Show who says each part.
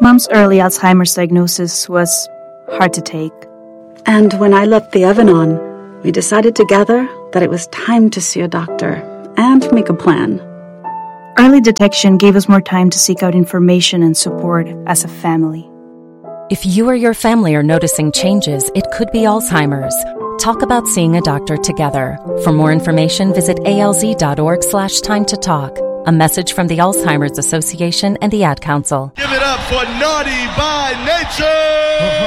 Speaker 1: Mom's early Alzheimer's diagnosis was hard to take.
Speaker 2: And when I left the oven on, we decided together that it was time to see a doctor and make a plan.
Speaker 1: Early detection gave us more time to seek out information and support as a family.
Speaker 3: If you or your family are noticing changes, it could be Alzheimer's. Talk about seeing a doctor together. For more information, visit alz.org/time to talk. A message from the Alzheimer's Association and the Ad Council.
Speaker 4: Give it up for Naughty by Nature!